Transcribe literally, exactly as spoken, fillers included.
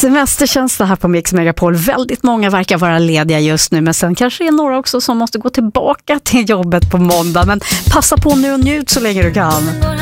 Semesterkänsla här på Mix Megapol. Väldigt många verkar vara lediga just nu, men sen kanske det är några också som måste gå tillbaka till jobbet på måndag. Men passa på nu och njut så länge du kan.